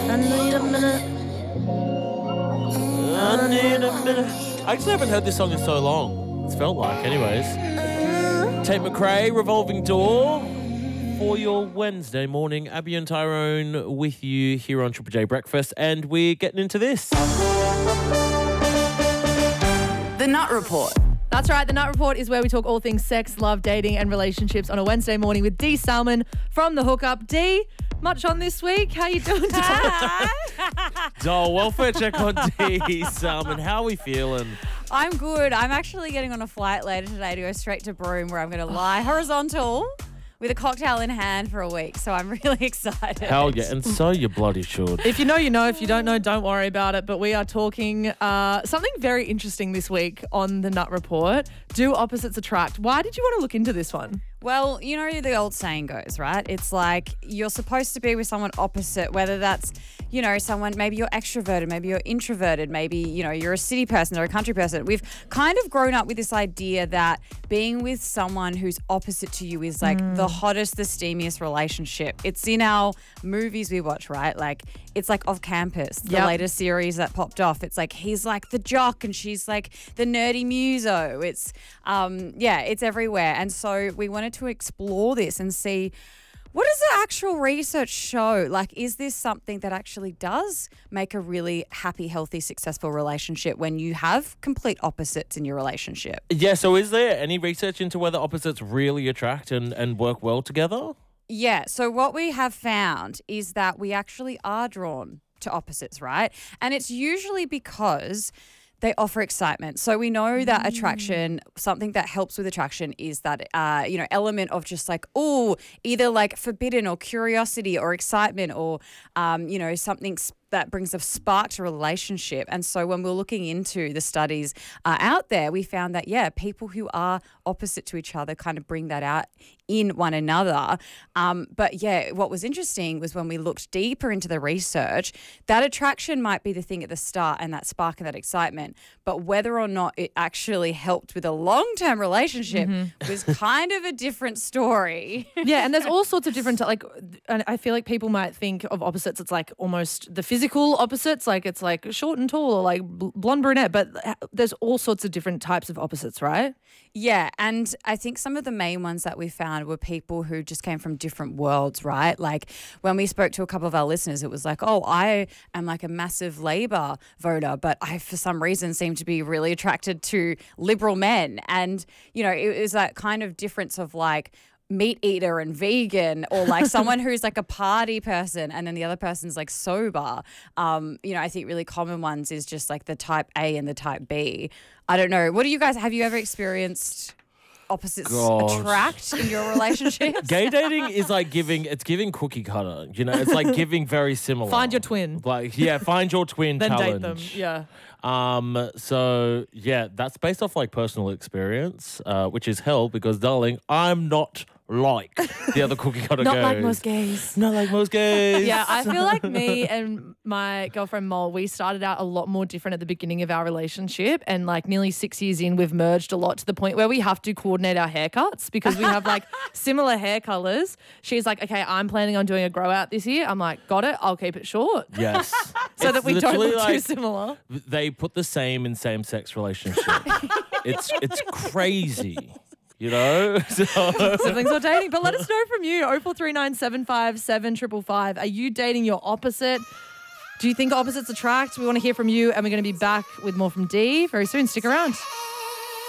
need a minute. I need a minute. I actually haven't heard this song in so long. It's felt like, anyways. Tate McRae, Revolving Door. For your Wednesday morning, Abby and Tyrone with you here on Triple J Breakfast, and we're getting into this. The Nut Report. That's right. The Nut Report is where we talk all things sex, love, dating and relationships on a Wednesday morning with Dee Salmon from The Hookup. Dee, much on this week? How you doing today? Doll welfare check on Dee Salmon. How are we feeling? I'm good. I'm actually getting on a flight later today to go straight to Broome, where I'm going to lie horizontal with a cocktail in hand for a week. So I'm really excited. Hell yeah, and so you bloody should. If you know, you know. If you don't know, don't worry about it. But we are talking something very interesting this week on The Nut Report. Do opposites attract? Why did you want to look into this one? Well, you know, the old saying goes, right? It's like you're supposed to be with someone opposite, whether that's, you know, someone, maybe you're extroverted, maybe you're introverted, maybe, you know, you're a city person or a country person. We've kind of grown up with this idea that being with someone who's opposite to you is like the hottest, the steamiest relationship. It's in our movies we watch, right? Like, it's like Off Campus, the latest series that popped off. It's like he's like the jock and she's like the nerdy muso. It's, it's everywhere. And so we wanted to explore this and see, what does the actual research show? Like, is this something that actually does make a really happy, healthy, successful relationship when you have complete opposites in your relationship? Yeah, so is there any research into whether opposites really attract and work well together? Yeah, so what we have found is that we actually are drawn to opposites, right? And it's usually because they offer excitement. So we know that attraction, something that helps with attraction is that, element of just like, either like forbidden or curiosity or excitement or, something that brings a spark to a relationship. And so when we're looking into the studies out there, we found that, people who are opposite to each other kind of bring that out in one another. What was interesting was when we looked deeper into the research, that attraction might be the thing at the start and that spark and that excitement, but whether or not it actually helped with a long-term relationship was kind of a different story. Yeah, and there's all sorts of different, and I feel like people might think of opposites, it's like almost the physical opposites, like it's like short and tall or like blonde brunette, but there's all sorts of different types of opposites, right? Yeah, and I think some of the main ones that we found were people who just came from different worlds, right? Like when we spoke to a couple of our listeners, it was like, I am like a massive Labor voter, but I, for some reason, seem to be really attracted to liberal men. And, you know, it was that kind of difference of like, meat eater and vegan, or like someone who's like a party person and then the other person's like sober. I think really common ones is just like the type A and the type B. I don't know. What do you guys, have you ever experienced opposites attract in your relationships? Gay dating is like giving cookie cutter, you know, it's like giving very similar. Find your twin. Like, find your twin then challenge. Date them, yeah. That's based off like personal experience, which is hell because, darling, I'm not like the other cookie cutter Not goes. like most gays. Not like most gays. Yeah, I feel like me and my girlfriend Mol, we started out a lot more different at the beginning of our relationship, and like nearly 6 years in, we've merged a lot to the point where we have to coordinate our haircuts because we have like similar hair colors. She's like, okay, I'm planning on doing a grow out this year. I'm like, got it, I'll keep it short. Yes. So that we don't look like, too similar. They put the same in same-sex relationships. It's crazy. You know? Siblings or dating. But let us know from you. 0439 757 555. Are you dating your opposite? Do you think opposites attract? We want to hear from you, and we're going to be back with more from Dee very soon. Stick around.